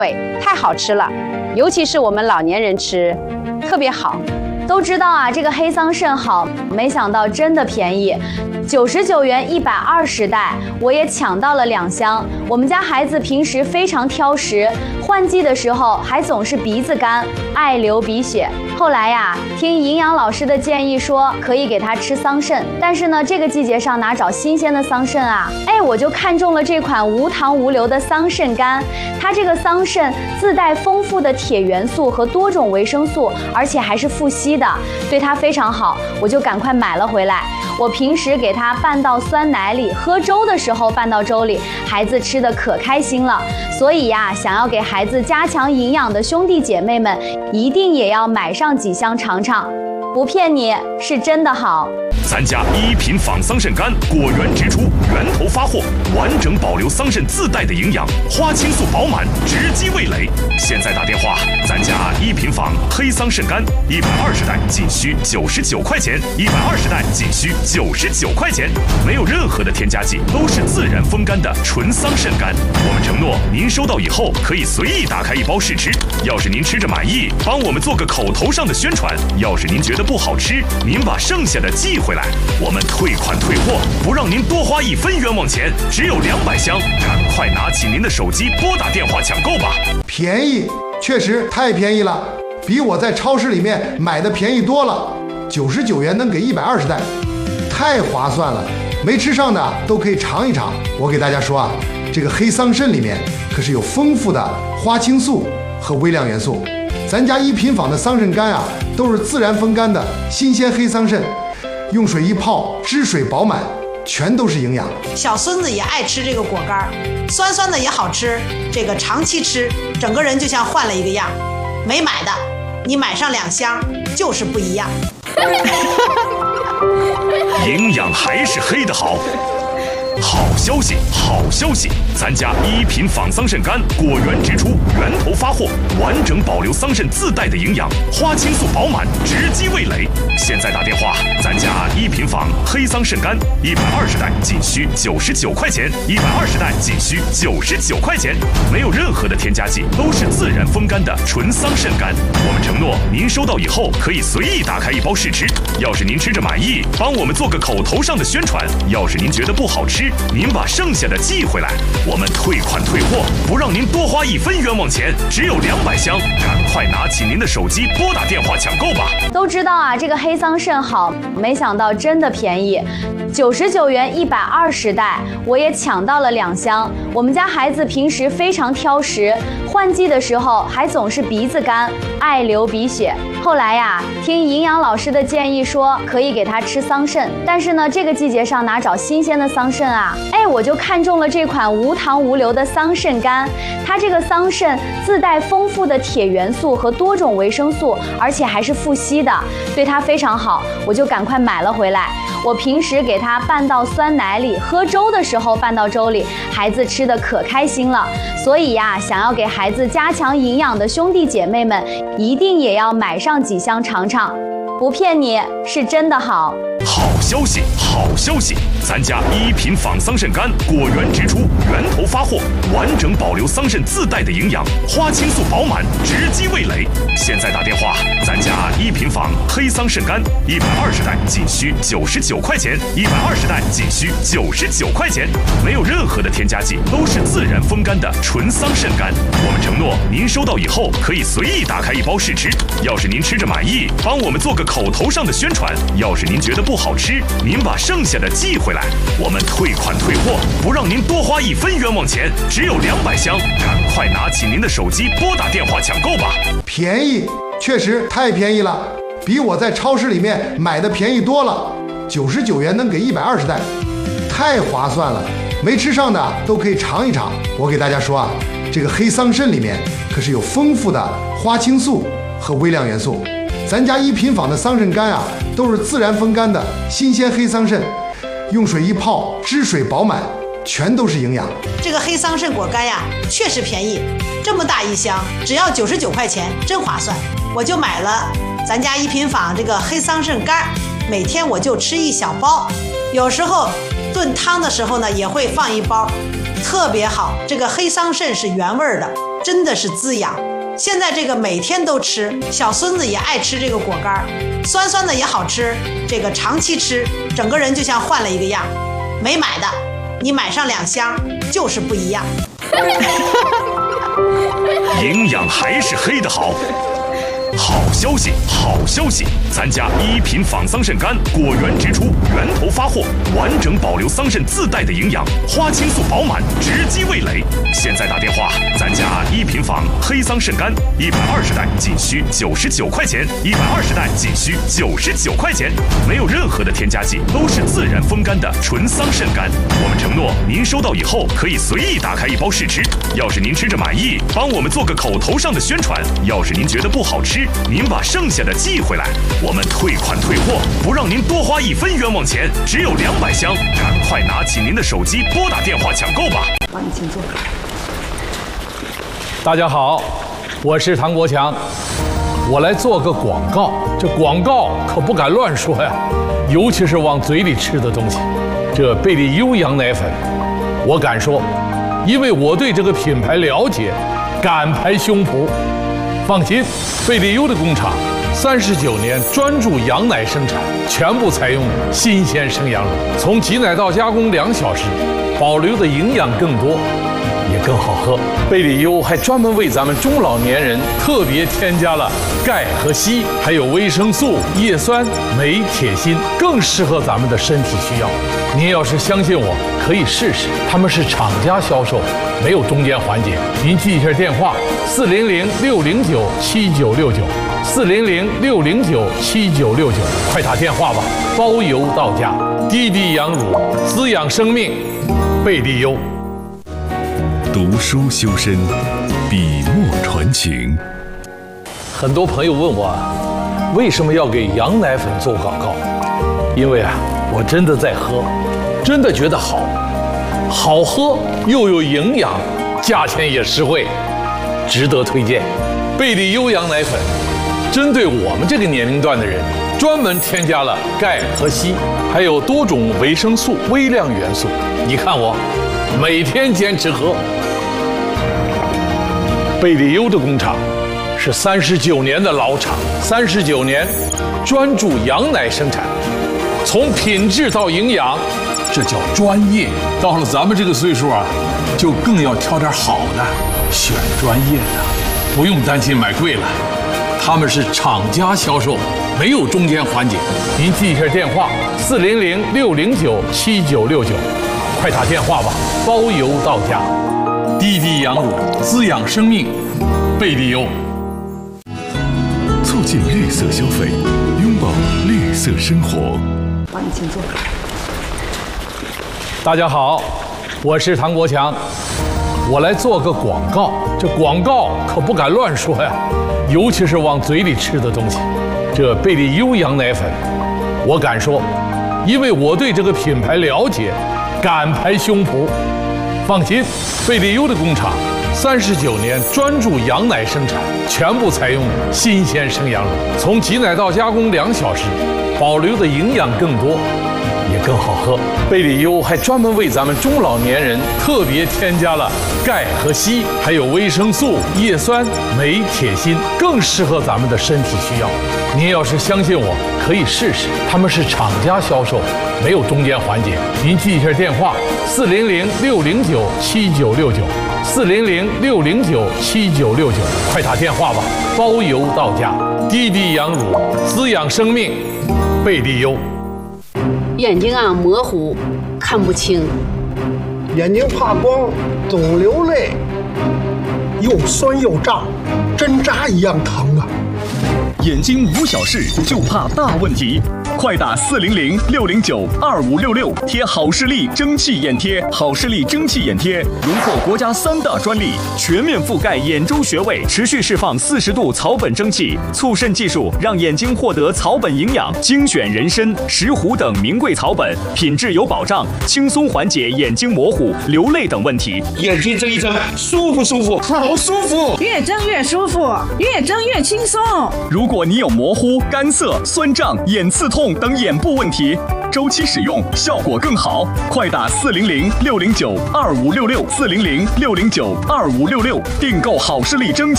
太好吃了，尤其是我们老年人吃，特别好。都知道啊，这个黑桑葚好，没想到真的便宜，99元120袋，我也抢到了2箱。我们家孩子平时非常挑食，换季的时候还总是鼻子干，爱流鼻血。后来呀，听营养老师的建议说可以给他吃桑葚，但是呢，这个季节上哪找新鲜的桑葚啊？我就看中了这款无糖无硫的桑葚干。它这个桑葚自带丰富的铁元素和多种维生素，而且还是富硒的，对它非常好，我就赶快买了回来。我平时给它拌到酸奶里，喝粥的时候拌到粥里，孩子吃的可开心了。所以呀，想要给孩子加强营养的兄弟姐妹们，一定也要买上几箱尝尝，不骗你，是真的好。 咱家1品仿桑葚干果源直出，源头发货，完整保留桑葚自带的营养，花青素饱满，直击味蕾。现在打电话，咱家1品仿黑桑葚干120袋仅需99块钱，120袋仅需99块钱，没有任何的添加剂，都是自然风干的纯桑葚干。我们承诺您收到以后可以随意打开一包试吃，要是您吃着满意，帮我们做个口头上的宣传；要是您觉得不好吃，您把剩下的寄回来，我们退款退货，不让您多花1分冤枉钱，只有200箱，赶快拿起您的手机拨打电话抢购吧。 便宜，确实太便宜了，比我在超市里面买的便宜多了。99元能给120袋，太划算了，没吃上的都可以尝一尝。我给大家说啊，这个黑桑葚里面可是有丰富的花青素和微量元素。咱家1品仿的桑葚干啊，都是自然风干的新鲜黑桑葚，用水一泡，汁水饱满，全都是营养。 小孙子也爱吃这个果干，酸酸的也好吃，这个长期吃，整个人就像换了一个样。没买的，你买上2箱，就是不一样。 营养还是黑的好。好消息，好消息！咱家1品仿桑葚干果源直出，源头发货，完整保留桑葚自带的营养，花青素饱满，直击味蕾。现在打电话，咱家1品仿黑桑葚干120袋仅需99块钱，120袋仅需99块钱，没有任何的添加剂，都是自然风干的纯桑葚干。我们承诺您收到以后可以随意打开一包试吃，要是您吃着满意，帮我们做个口头上的宣传；要是您觉得不好吃，您把剩下的寄回来，我们退款退货，不让您多花1分冤枉钱，只有200箱，赶快拿起您的手机拨打电话抢购吧。 都知道啊，这个黑桑葚好，没想到真的便宜，99元120袋，我也抢到了2箱。我们家孩子平时非常挑食，换季的时候还总是鼻子干，爱流鼻血。后来呀，听营养老师的建议说可以给他吃桑葚，但是呢，这个季节上哪找新鲜的桑葚啊？我就看中了这款无糖无硫的桑葚干。它这个桑葚自带丰富的铁元素和多种维生素，而且还是富硒的，对它非常好，我就赶快买了回来。我平时给它拌到酸奶里，喝粥的时候拌到粥里，孩子吃的可开心了。所以呀，想要给孩子加强营养的兄弟姐妹们，一定也要买上几箱尝尝，不骗你，是真的好。 好消息，好消息！咱家1品仿桑葚干果源直出，源头发货，完整保留桑葚自带的营养，花青素饱满，直击味蕾。现在打电话，咱家1品仿黑桑葚干120袋仅需99块钱，120袋仅需99块钱，没有任何的添加剂，都是自然风干的纯桑葚干。我们承诺您收到以后可以随意打开一包试吃，要是您吃着满意，帮我们做个口头上的宣传；要是您觉得不好吃，您把剩下的寄回来，我们退款退货，不让您多花1分冤枉钱，只有200箱，赶快拿起您的手机拨打电话抢购吧。 便宜，确实太便宜了，比我在超市里面买的便宜多了。99元能给120袋，太划算了，没吃上的都可以尝一尝。我给大家说啊，这个黑桑葚里面可是有丰富的花青素和微量元素。咱家1品仿的桑葚干啊，都是自然风干的新鲜黑桑葚，用水一泡，汁水饱满，全都是营养。 这个黑桑葚果干呀，确实便宜，这么大一箱，只要99块钱，真划算。我就买了咱家1品坊这个黑桑葚干，每天我就吃1小包，有时候炖汤的时候呢，也会放1包，特别好。这个黑桑葚是原味的， 真的是滋养。现在这个每天都吃，小孙子也爱吃这个果干，酸酸的也好吃，这个长期吃，整个人就像换了一个样。没买的，你买上2箱就是不一样。 营养还是黑的好。好消息，好消息！咱家1品仿桑葚干果园直出，源头发货，完整保留桑葚自带的营养，花青素饱满，直击味蕾。现在打电话，咱家1品仿黑桑葚干120袋仅需99块钱，120袋仅需99块钱，没有任何的添加剂，都是自然风干的纯桑葚干。我们承诺，您收到以后可以随意打开1包试吃。要是您吃着满意，帮我们做个口头上的宣传；要是您觉得不好吃，您把剩下的寄回来，我们退款退货，不让您多花1分冤枉钱。只有200箱，赶快拿起您的手机拨打电话抢购吧。 帮你请坐。 大家好，我是唐国强，我来做个广告。这广告可不敢乱说呀，尤其是往嘴里吃的东西。这贝利优羊奶粉，我敢说，因为我对这个品牌了解，敢拍胸脯。放心，贝利优的工厂39年专注羊奶生产，全部采用新鲜生羊乳，从挤奶到加工2小时，保留的营养更多，也更好喝。贝利优还专门为咱们中老年人特别添加了钙和硒，还有维生素、叶酸、镁、铁、锌，更适合咱们的身体需要。您要是相信我，可以试试。他们是厂家销售，没有中间环节。您记一下电话：400-609-7969，400-609-7969，快打电话吧，包邮到家。滴滴羊乳，滋养生命，贝利优。 读书修身，笔墨传情。 很多朋友问我，为什么要给羊奶粉做广告？因为我真的在喝，真的觉得好喝又有营养，价钱也实惠，值得推荐。贝利优羊奶粉针对我们这个年龄段的人，专门添加了钙和硒，还有多种维生素、微量元素。你看我每天坚持喝。贝利优的工厂是39年的老厂，39年专注羊奶生产，从品质到营养，这叫专业。到了咱们这个岁数就更要挑点好的，选专业的，不用担心买贵了。他们是厂家销售，没有中间环节。您记一下电话：400-609-7969，快打电话吧，包邮到家。滴滴羊乳，滋养生命，贝利优。 促进绿色消费，拥抱绿色生活。 帮你请坐。 大家好，我是唐国强，我来做个广告。这广告可不敢乱说呀，尤其是往嘴里吃的东西。这贝利优羊奶粉，我敢说，因为我对这个品牌了解，敢拍胸脯。放心，贝利优的工厂39年专注羊奶生产，全部采用新鲜生羊乳，从挤奶到加工2小时，保留的营养更多，也更好喝。贝利优还专门为咱们中老年人特别添加了钙和硒，还有维生素、叶酸、镁、铁、锌，更适合咱们的身体需要。您要是相信我，可以试试。他们是厂家销售，没有中间环节。您记一下电话：400-609-7969，400-609-7969，快打电话吧，包邮到家。滴滴羊乳，滋养生命，贝利优。 眼睛模糊，看不清， 眼睛怕光，总流泪，又酸又胀，针扎一样疼啊！ 眼睛无小事，就怕大问题。快打400-609-2566，贴好视力蒸汽眼贴。好视力蒸汽眼贴荣获国家3大专利，全面覆盖眼周穴位，持续释放40度草本蒸汽，促渗技术让眼睛获得草本营养。精选人参、石斛等名贵草本，品质有保障，轻松缓解眼睛模糊、流泪等问题。 眼睛睁一睁，舒服舒服，好舒服， 越睁越舒服，越睁越轻松。 如果你有模糊、干涩、酸胀、眼刺痛等眼部问题， 周期使用效果更好。快打400-609-2566，400-609-2566，订购好视力蒸汽。